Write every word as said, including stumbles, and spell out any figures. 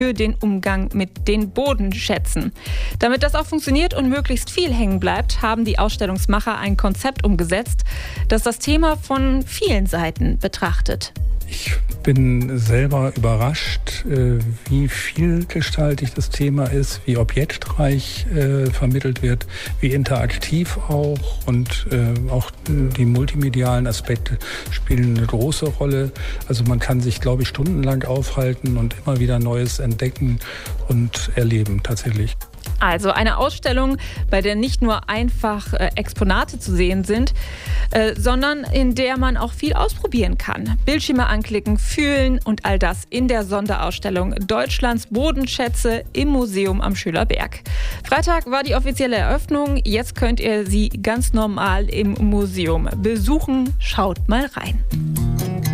für den Umgang mit den Bodenschätzen. Damit das auch funktioniert und möglichst viel hängen bleibt, haben die Ausstellungsmacher ein Konzept umgesetzt, das das Thema von vielen Seiten betrachtet. Ich bin selber überrascht, wie vielgestaltig das Thema ist, wie objektreich vermittelt wird, wie interaktiv auch, und auch die multimedialen Aspekte spielen eine große Rolle. Also man kann sich, glaube ich, stundenlang aufhalten und immer wieder Neues entdecken und erleben tatsächlich. Also eine Ausstellung, bei der nicht nur einfach äh, Exponate zu sehen sind, äh, sondern in der man auch viel ausprobieren kann. Bildschirme anklicken, fühlen und all das in der Sonderausstellung Deutschlands Bodenschätze im Museum am Schülerberg. Freitag war die offizielle Eröffnung. Jetzt könnt ihr sie ganz normal im Museum besuchen. Schaut mal rein.